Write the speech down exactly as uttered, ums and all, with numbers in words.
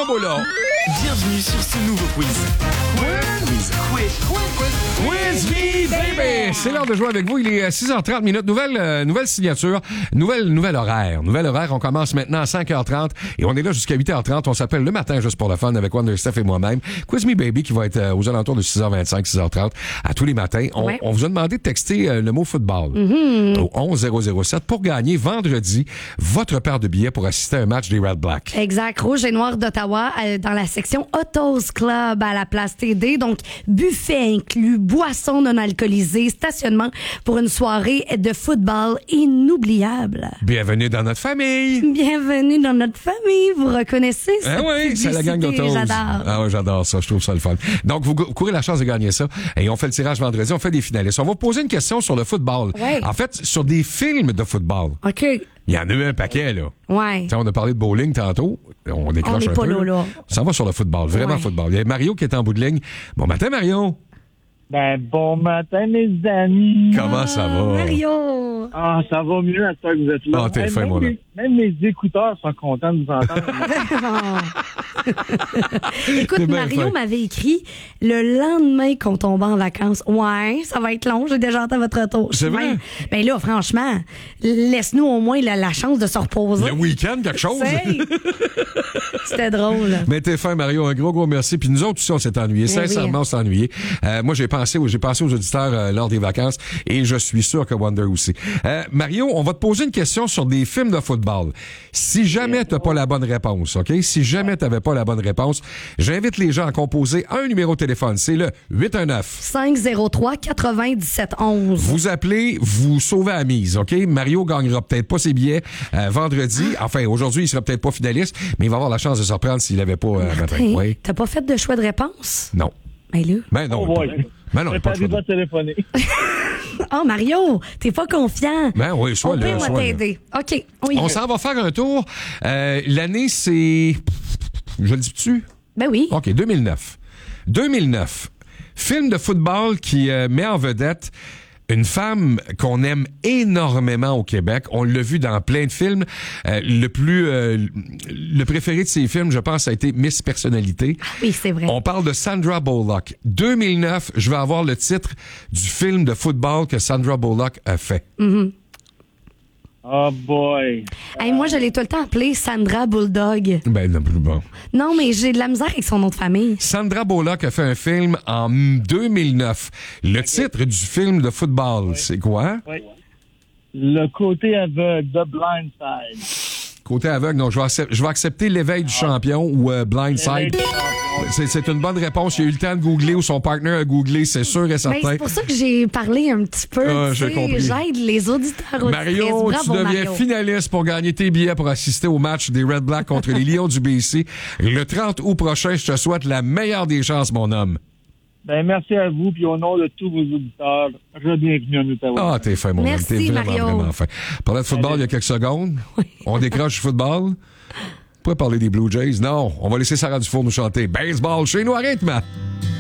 boulot. Bienvenue sur ce nouveau quiz. Quiz, quiz, quiz, Quiz Me Baby! C'est l'heure de jouer avec vous. Il est six heures trente minutes. Nouvelle, euh, nouvelle signature. Nouvelle, nouvelle horaire. Nouvelle horaire. On commence maintenant à cinq heures trente et on est là jusqu'à huit heures trente. On s'appelle le matin juste pour le fun avec Wonder Steph et moi-même. Quiz Me Baby qui va être euh, aux alentours de six heures vingt-cinq, six heures trente à tous les matins. On, ouais. on vous a demandé de texter euh, le mot football Mm-hmm. au onze zéro zéro sept pour gagner vendredi votre paire de billets pour assister à un match des Red Blacks. Exact. Rouge et Noir d'Ottawa euh, dans la section Autos Club à la place T D. Donc, buffet inclus, boissons non alcoolisées, stationnement pour une soirée de football inoubliable. Bienvenue dans notre famille! Bienvenue dans notre famille. Vous reconnaissez ça? Ah oui, c'est la gang d'Autos. J'adore. Ah oui, j'adore ça. Je trouve ça le fun. Donc, vous courez la chance de gagner ça. Et on fait le tirage vendredi. On fait des finalistes. On va vous poser une question sur le football. Ouais. En fait, sur des films de football. OK. Il y en a eu un paquet, là. Ouais. T'sais, on a parlé de bowling tantôt. On décroche On est un pas peu. là, là. Ça va sur le football. Vraiment Ouais. football. Il y a Mario qui est en bout de ligne. Bon matin, Mario. Ben, bon matin, mes amis. Comment ça va? Mario! Ah, ça va mieux à ce que vous êtes là. Ah, t'es Hey, fin, même moi, là. mes- Même mes écouteurs sont contents de vous entendre. Écoute, C'est bien Mario fin. m'avait écrit le lendemain qu'on tombe en vacances. Ouais, ça va être long, j'ai déjà hâte à votre retour. C'est vrai? Ouais. Ben là, franchement, laisse-nous au moins la, la chance de se reposer. Le week-end, quelque chose? Hey! C'était drôle. Mais t'es fin, Mario. Un gros, gros merci. Puis nous autres aussi, on s'est ennuyés. Ben Sincèrement, oui. on s'est ennuyés. Euh, moi, j'ai pensé, aux- j'ai pensé aux auditeurs euh, lors des vacances et je suis sûr que Wonder aussi. Euh, Mario, on va te poser une question sur des films de football. Si jamais t'as pas la bonne réponse, OK? Si jamais t'avais pas la bonne réponse, j'invite les gens à composer un numéro de téléphone. C'est le huit un neuf. cinq zéro trois quatre-vingt-dix-sept onze. Vous appelez, vous sauvez à la mise, OK? Mario gagnera peut-être pas ses billets euh, vendredi. Enfin, aujourd'hui, il sera peut-être pas finaliste, mais il va avoir la chance de se reprendre s'il l'avait pas euh, matin. Hey, Oui. T'as pas fait de choix de réponse? Non. Ben là. Ben non. Oh, pas- ouais. Ben non, il y a pas de choix Préparez de- pas de téléphoner. Oh, Mario, t'es pas confiant. Ben oui, sois On là, peut sois là. t'aider. OK, on y On va. s'en va faire un tour. Euh, l'année, c'est... Je le dis-tu? Ben oui. OK, deux mille neuf. deux mille neuf. Film de football qui euh, met en vedette une femme qu'on aime énormément au Québec. On l'a vu dans plein de films. Euh, le plus... euh, le préféré de ces films, je pense, ça a été Miss Personnalité. Oui, c'est vrai. On parle de Sandra Bullock. deux mille neuf, je vais avoir le titre du film de football que Sandra Bullock a fait. Oh boy. Hey, moi, je l'ai tout le temps appelée Sandra Bulldog. Ben, non, bon. Non, mais j'ai de la misère avec son nom de famille. Sandra Bullock a fait un film en deux mille neuf. Le titre du film de football, c'est quoi? Oui. Le côté aveugle, The Blind Side. Côté aveugle, non, je vais, accep- je vais accepter l'éveil du champion ou euh, Blindside. C'est, c'est une bonne réponse. Il a eu le temps de googler ou son partenaire a googlé, c'est sûr et Ben, certain. c'est pour ça que j'ai parlé un petit peu. Ah, tu j'ai sais, compris. J'aide les auditeurs. Mario, auditrices. tu Bravo, deviens Mario. finaliste pour gagner tes billets pour assister au match des Red Blacks contre les Lions du B C. Le trente août prochain, je te souhaite la meilleure des chances, mon homme. Ben, merci à vous, puis au nom de tous vos auditeurs, re-bienvenue en Ottawa. Ah, t'es fin, mon Merci, homme. T'es vraiment, Mario. vraiment fin. Parlait de football il y a quelques secondes. On décroche du football. On pourrait parler des Blue Jays. Non, on va laisser Sarah Dufour nous chanter baseball chez nous à rythme.